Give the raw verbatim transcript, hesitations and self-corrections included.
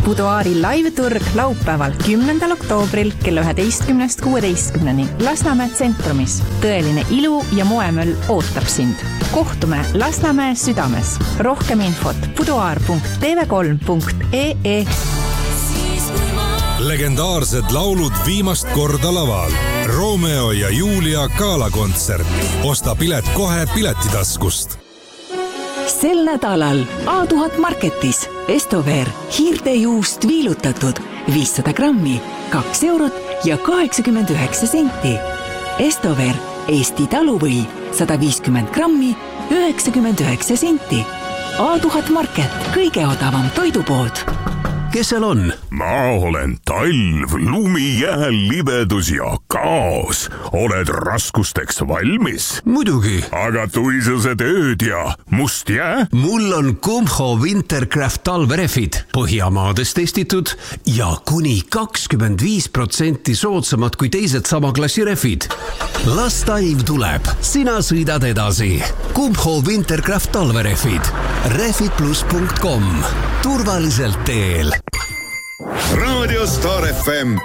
Buduaari live-turg laupäeval kümnendal oktoobril kella üheteistkümnest kuueteistkümneni Lasnamäe tsentrumis. Tõeline ilu ja moemöll ootab sind. Kohtume Lasnamäe südames. Rohkem infot buduaar punkt t v kolm punkt e e. Legendaarsed laulud viimast korda laval. Romeo ja Julia galakontsert. Osta pilet kohe piletitaskust. Sel nädalal A tuhat Marketis Estover hiirtejuust viilutatud viissada grammi, kaks eurot ja kaheksakümmend üheksa senti. Estover Eesti taluvõi sada viiskümmend grammi, üheksakümmend üheksa senti. A tuhat Market, kõige odavam toidupood. Kes seal on? Ma olen talv, lumi, jääl, libedus ja kaos. Oled raskusteks valmis? Muidugi. Aga tuisused ööd ja must jää? Mul on Kumho Wintercraft talverefid. Põhjamaades testitud ja kuni kakskümmend viis protsenti soodsamad kui teised sama klassi refid. Las talv tuleb. Sina sõidad edasi. Kumho Wintercraft talverefid. refid plus punkt com. Turvaliselt teel. Radio Star F M